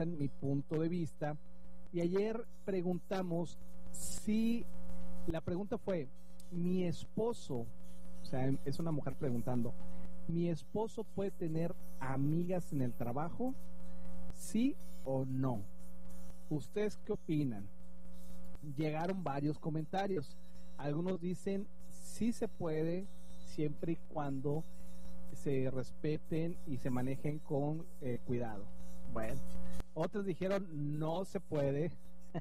mi punto de vista. Y ayer preguntamos si la pregunta fue, mi esposo, o sea, es una mujer preguntando, ¿mi esposo puede tener amigas en el trabajo? ¿Sí o no? ¿Ustedes qué opinan? Llegaron varios comentarios. Algunos dicen sí se puede, siempre y cuando se respeten y se manejen con cuidado. Bueno, otros dijeron no se puede.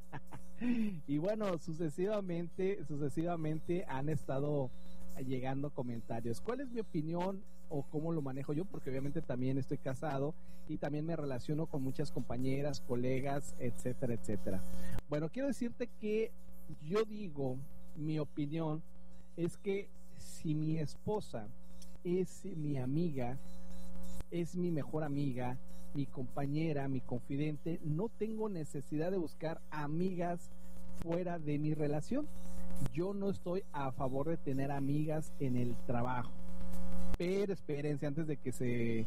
Y bueno, sucesivamente han estado llegando comentarios. ¿Cuál es mi opinión o cómo lo manejo yo? Porque obviamente también estoy casado y también me relaciono con muchas compañeras, colegas, etcétera, etcétera. Bueno, quiero decirte que yo digo, mi opinión es que si mi esposa es mi amiga, es mi mejor amiga, mi compañera, mi confidente, no tengo necesidad de buscar amigas fuera de mi relación. Yo no estoy a favor de tener amigas en el trabajo. Pero espérense antes de que se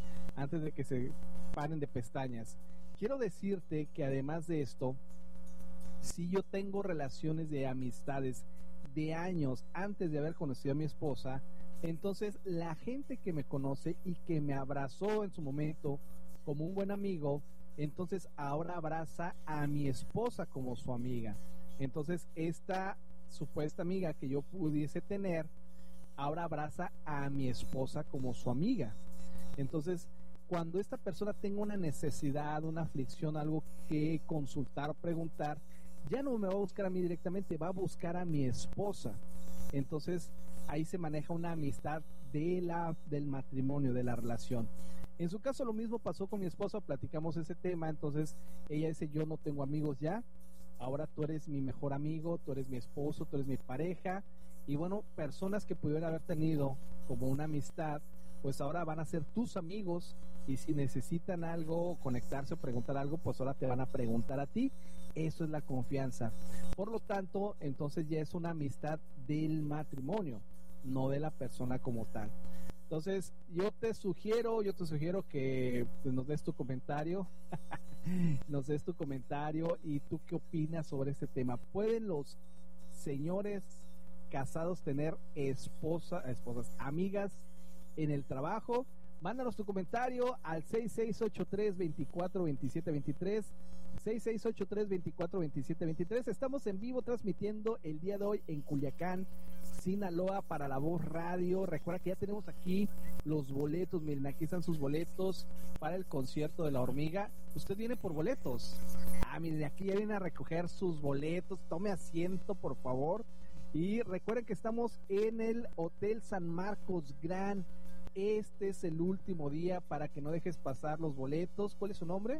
paren de pestañas. Quiero decirte que además de esto, si yo tengo relaciones de amistades de años antes de haber conocido a mi esposa, entonces la gente que me conoce y que me abrazó en su momento como un buen amigo, entonces ahora abraza a mi esposa como su amiga. Entonces esta supuesta amiga que yo pudiese tener, ahora abraza a mi esposa como su amiga. Entonces, cuando esta persona tenga una necesidad, una aflicción, algo que consultar o preguntar, ya no me va a buscar a mí directamente, va a buscar a mi esposa. Entonces, ahí se maneja una amistad del matrimonio, de la relación. En su caso, lo mismo pasó con mi esposa, platicamos ese tema, entonces ella dice, yo no tengo amigos ya, ahora tú eres mi mejor amigo, tú eres mi esposo, tú eres mi pareja, y bueno, personas que pudieron haber tenido como una amistad, pues ahora van a ser tus amigos, y si necesitan algo, conectarse o preguntar algo, pues ahora te van a preguntar a ti. Eso es la confianza. Por lo tanto, entonces ya es una amistad del matrimonio, no de la persona como tal. Entonces, yo te sugiero que pues, nos des tu comentario, y tú qué opinas sobre este tema. ¿Pueden los señores casados tener esposas, amigas en el trabajo? Mándanos tu comentario al 6683-242723, 6683-242723. Estamos en vivo transmitiendo el día de hoy en Culiacán, Sinaloa, para La Voz Radio. Recuerda que ya tenemos aquí los boletos. Miren, aquí están sus boletos para el concierto de La Hormiga. Usted viene por boletos. Miren, aquí ya viene a recoger sus boletos. Tome asiento, por favor. Y recuerden que estamos en el Hotel San Marcos Gran. Este es el último día para que no dejes pasar los boletos. ¿Cuál es su nombre?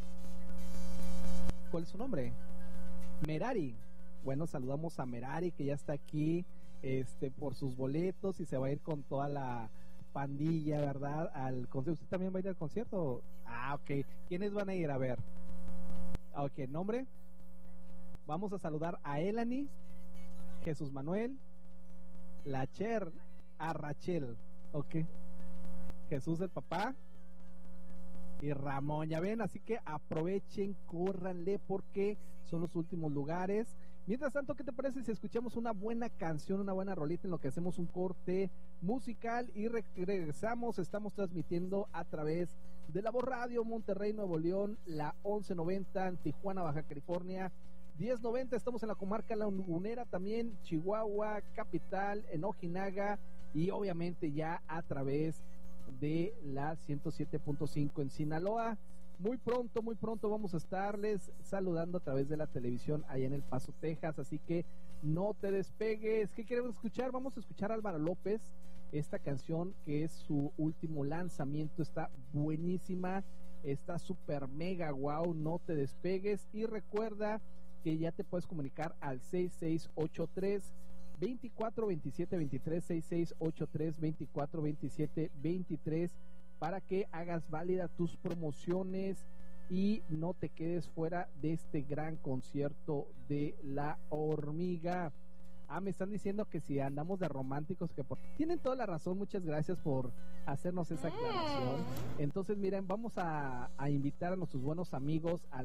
Merari. Bueno, saludamos a Merari, que ya está aquí por sus boletos y se va a ir con toda la pandilla, ¿verdad? Al concierto. ¿Usted también va a ir al concierto? Ok. ¿Quiénes van a ir? A ver. Ok, ¿nombre? Vamos a saludar a Elani, Jesús Manuel, Lacher, a Rachel. Ok. Jesús el papá y Ramón, ya ven, así que aprovechen, córranle porque son los últimos lugares. Mientras tanto, ¿qué te parece si escuchamos una buena canción, una buena rolita en lo que hacemos un corte musical y regresamos? Estamos transmitiendo a través de La Voz Radio, Monterrey, Nuevo León, la 1190 en Tijuana, Baja California, 1090, estamos en la comarca lagunera, también Chihuahua, capital, en Ojinaga, y obviamente ya a través de la 107.5 en Sinaloa. Muy pronto vamos a estarles saludando a través de la televisión allá en El Paso, Texas, así que no te despegues. ¿Qué queremos escuchar? Vamos a escuchar a Álvaro López, esta canción que es su último lanzamiento, está buenísima, está súper mega wow, no te despegues. Y recuerda que ya te puedes comunicar al 6683 242723, 6683 242723, para que hagas válida tus promociones y no te quedes fuera de este gran concierto de La Hormiga. Me están diciendo que si andamos de románticos, que por... Tienen toda la razón, muchas gracias por hacernos esa aclaración. Entonces, miren, vamos a invitar a nuestros buenos amigos a